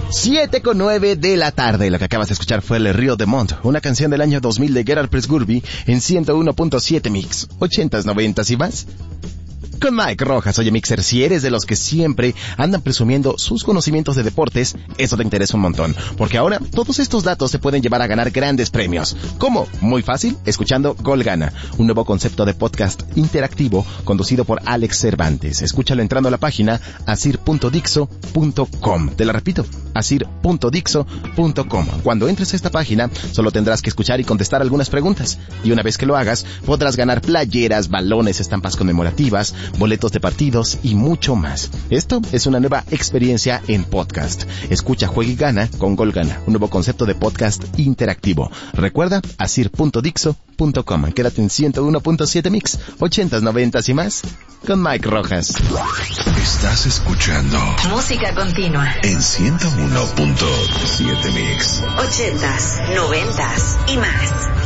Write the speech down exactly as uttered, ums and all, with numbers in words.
siete con nueve de la tarde. Lo que acabas de escuchar fue Le Río de Mont, una canción del año dos mil de Gerard Presburby en ciento uno punto siete Mix, ochentas, noventas y más. Con Mike Rojas. Oye, Mixer, si eres de los que siempre andan presumiendo sus conocimientos de deportes, eso te interesa un montón, porque ahora todos estos datos te pueden llevar a ganar grandes premios. ¿Cómo? Muy fácil, escuchando Gol Gana, un nuevo concepto de podcast interactivo conducido por Alex Cervantes. Escúchalo entrando a la página asir punto dixo punto com. Te la repito, asir punto dixo punto com. Cuando entres a esta página, solo tendrás que escuchar y contestar algunas preguntas, y una vez que lo hagas, podrás ganar playeras, balones, estampas conmemorativas, boletos de partidos y mucho más. Esto es una nueva experiencia en podcast. Escucha, juega y gana con Gol Gana, un nuevo concepto de podcast interactivo. Recuerda, asir punto dixo punto com. Quédate en ciento uno punto siete Mix, ochentas, noventas y más, con Mike Rojas. Estás escuchando música continua en ciento uno punto siete Mix, ochentas, noventas y más.